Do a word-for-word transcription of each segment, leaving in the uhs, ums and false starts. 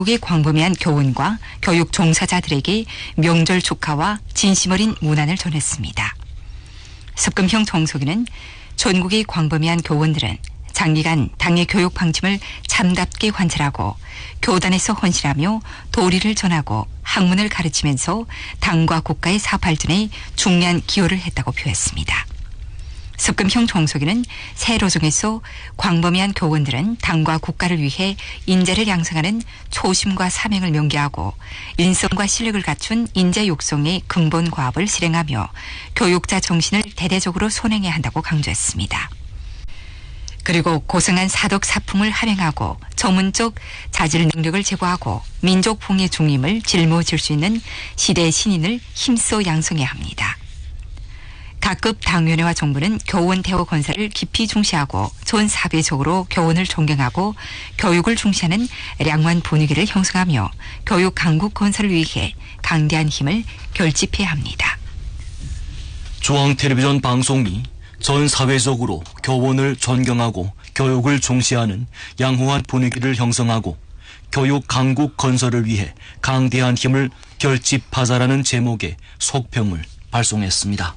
전국의 광범위한 교원과 교육 종사자들에게 명절 축하와 진심 어린 문안을 전했습니다. 습금형 정석이는 전국의 광범위한 교원들은 장기간 당의 교육 방침을 참답게 관찰하고 교단에서 헌신하며 도리를 전하고 학문을 가르치면서 당과 국가의 사발전에 중요한 기여를 했다고 표했습니다. 습금형 정석이는 세로중에서 광범위한 교원들은 당과 국가를 위해 인재를 양성하는 초심과 사명을 명기하고 인성과 실력을 갖춘 인재 육성의 근본 과업을 실행하며 교육자 정신을 대대적으로 손행해야 한다고 강조했습니다. 그리고 고성한 사덕 사풍을 할행하고 전문적 자질 능력을 제고하고 민족 풍의 중림을 짊어질 수 있는 시대의 신인을 힘써 양성해야 합니다. 각급 당위원회와 정부는 교원 대우 건설을 깊이 중시하고 전 사회적으로 교원을 존경하고 교육을 중시하는 량환 분위기를 형성하며 교육 강국 건설을 위해 강대한 힘을 결집해야 합니다. 중앙텔레비전 방송이 전 사회적으로 교원을 존경하고 교육을 중시하는 양호한 분위기를 형성하고 교육 강국 건설을 위해 강대한 힘을 결집하자라는 제목의 속평을 발송했습니다.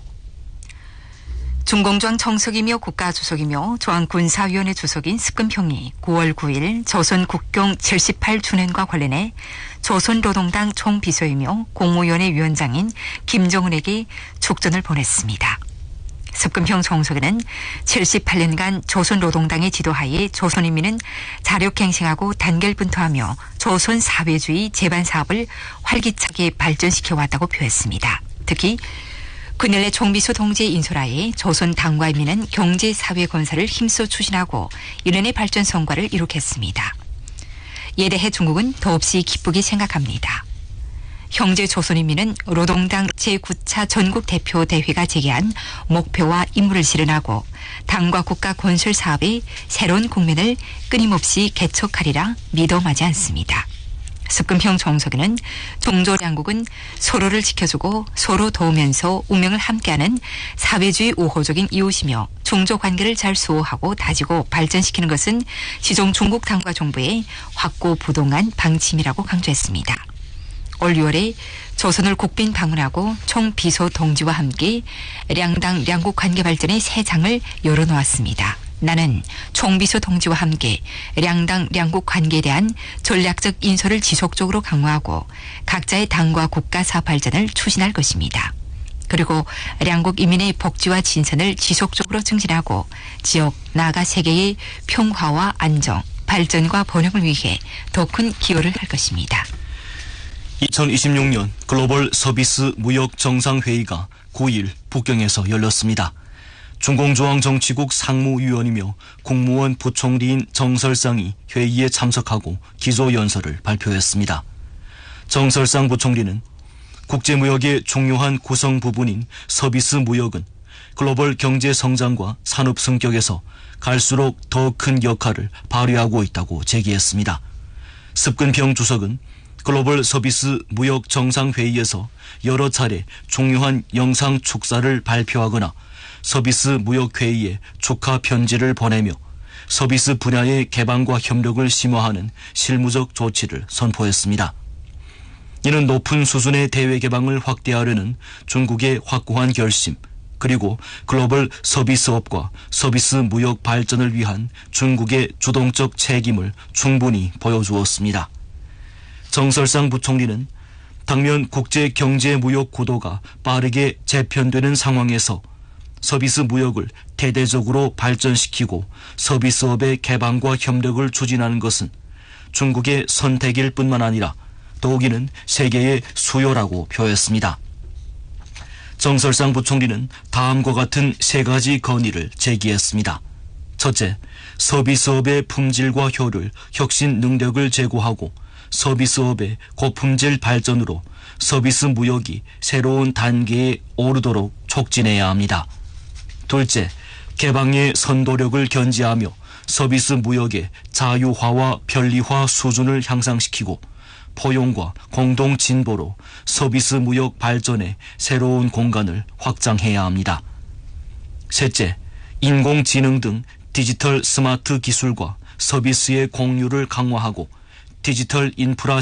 중공주왕 정석이며 국가주석이며 중앙군사위원회 주석인 습금형이 구월 구일 조선 국경 칠십팔 주년과 관련해 조선노동당 총비서이며 국무위원회 위원장인 김정은에게 축전을 보냈습니다. 습금형 정석이는 칠십팔 년간 조선노동당의 지도하에 조선인민은 자력갱생하고 단결분투하며 조선 사회주의 제반 사업을 활기차게 발전시켜왔다고 표했습니다. 특히 그날의 총비서 동지의 인솔하에 조선 당과 인민은 경제 사회 건설을 힘써 추진하고 이른의 발전 성과를 이룩했습니다. 이에 대해 중국은 더없이 기쁘게 생각합니다. 형제 조선인민은 노동당 제구 차 전국 대표 대회가 제기한 목표와 임무를 실현하고 당과 국가 건설 사업의 새로운 국면을 끊임없이 개척하리라 믿어마지 않습니다. 습금형 정석이는 종조량국은 서로를 지켜주고 서로 도우면서 운명을 함께하는 사회주의 우호적인 이웃이며 종조관계를 잘 수호하고 다지고 발전시키는 것은 시종 중국 당과 정부의 확고부동한 방침이라고 강조했습니다. 올 유월에 조선을 국빈 방문하고 총비서 동지와 함께 량당 량국 관계 발전의 새 장을 열어놓았습니다. 나는 총비서 동지와 함께 량당 량국 관계에 대한 전략적 인솔을 지속적으로 강화하고 각자의 당과 국가 사업 발전을 추진할 것입니다. 그리고 량국 인민의 복지와 진선을 지속적으로 증진하고 지역 나아가 세계의 평화와 안정, 발전과 번영을 위해 더 큰 기여를 할 것입니다. 이천이십육 년 글로벌 서비스 무역 정상회의가 구일 북경에서 열렸습니다. 중공중앙정치국 상무위원이며 국무원 부총리인 정설상이 회의에 참석하고 기조연설을 발표했습니다. 정설상 부총리는 국제무역의 중요한 구성 부분인 서비스 무역은 글로벌 경제 성장과 산업 성격에서 갈수록 더 큰 역할을 발휘하고 있다고 제기했습니다. 습근평 주석은 글로벌 서비스 무역 정상회의에서 여러 차례 중요한 영상 축사를 발표하거나 서비스 무역회의에 축하 편지를 보내며 서비스 분야의 개방과 협력을 심화하는 실무적 조치를 선포했습니다. 이는 높은 수준의 대외 개방을 확대하려는 중국의 확고한 결심, 그리고 글로벌 서비스업과 서비스 무역 발전을 위한 중국의 주동적 책임을 충분히 보여주었습니다. 정설상 부총리는 당면 국제 경제 무역 구도가 빠르게 재편되는 상황에서 서비스 무역을 대대적으로 발전시키고 서비스업의 개방과 협력을 추진하는 것은 중국의 선택일 뿐만 아니라 더욱이는 세계의 수요라고 표했습니다. 정설상 부총리는 다음과 같은 세 가지 건의를 제기했습니다. 첫째, 서비스업의 품질과 효율, 혁신 능력을 제고하고 서비스업의 고품질 발전으로 서비스 무역이 새로운 단계에 오르도록 촉진해야 합니다. 둘째, 개방의 선도력을 견지하며 서비스 무역의 자유화와 편리화 수준을 향상시키고 포용과 공동 진보로 서비스 무역 발전의 새로운 공간을 확장해야 합니다. 셋째, 인공지능 등 디지털 스마트 기술과 서비스의 공유를 강화하고 디지털 인프라